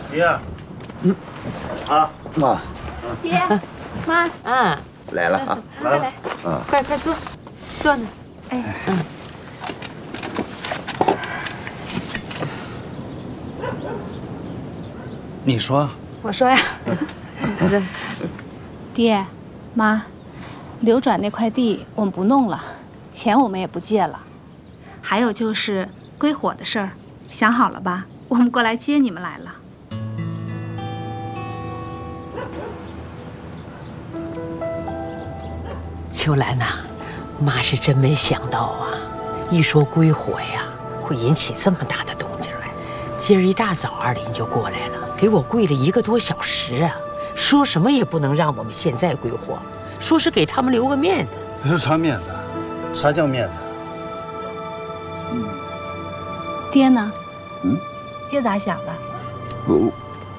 爹，啊， 妈， 爹，妈， 来了啊， 来了， 快坐，坐呢。哎， 你说， 我说呀，爹，妈，流转那块地我们不弄了，钱我们也不借了，还有就是归伙的事儿，想好了吧？我们过来接你们来了。 秋兰呐，妈是真没想到啊！一说归伙呀，会引起这么大的动静来。今儿一大早二林就过来了，给我跪了1个多小时啊，说什么也不能让我们现在归伙，说是给他们留个面子。 留啥面子？啥叫面子？ 爹呢？爹咋想的？ 我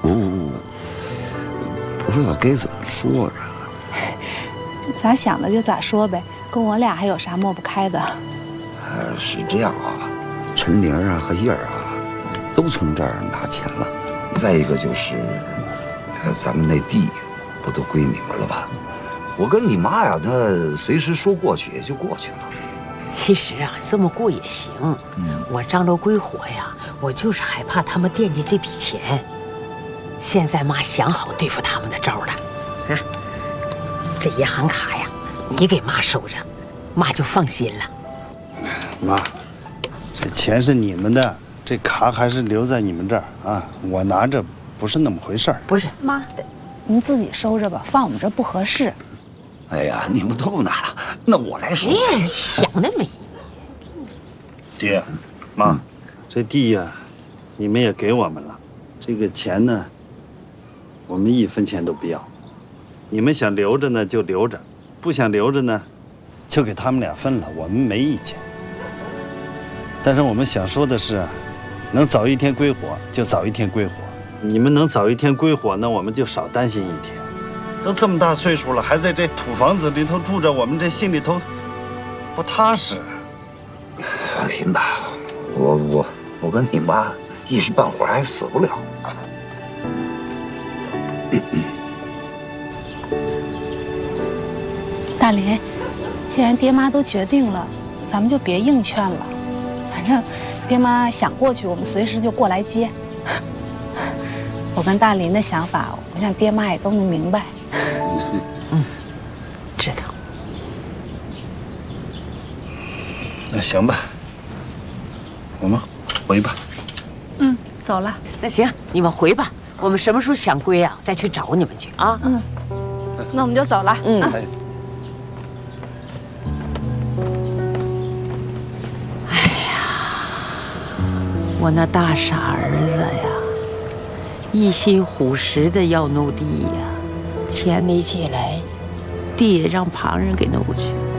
不知道该怎么说这个。 咋想的就咋说呗，跟我俩还有啥抹不开的？ 是这样啊，陈玲啊和叶儿啊，都从这儿拿钱了。再一个就是，咱们那地不都归你们了吧？我跟你妈呀，她随时说过去也就过去了。 其实啊，这么过也行。我张罗归伙呀，我就是害怕他们惦记这笔钱。现在妈想好对付他们的招了，啊，这银行卡呀，你给妈收着，妈就放心了。 妈，这钱是你们的，这卡还是留在你们这儿啊，我拿着不是那么回事儿。 不是妈，您自己收着吧，放我们这不合适。 哎呀，你们都拿了，那我来收。 你想得美！ 爹，妈，这地呀，你们也给我们了，这个钱呢，我们1分钱都不要。你们想留着呢就留着，不想留着呢，就给他们俩分了，我们没意见。但是我们想说的是，能早一天归伙就早一天归伙。你们能早一天归伙，那我们就少担心一天。都这么大岁数了，还在这土房子里头住着，我们这心里头不踏实。 放心吧，我跟你妈一时半会儿还死不了。 大林，既然爹妈都决定了，咱们就别硬劝了。反正爹妈想过去，我们随时就过来接。我跟大林的想法，我想爹妈也都能明白。 知道。 那行吧，我们回吧。 走了。 那行，你们回吧，我们什么时候想归啊，再去找你们去啊。 那我们就走了。 我那大傻儿子呀，一心虎实的要弄地呀，钱没借来，地也让旁人给弄去了。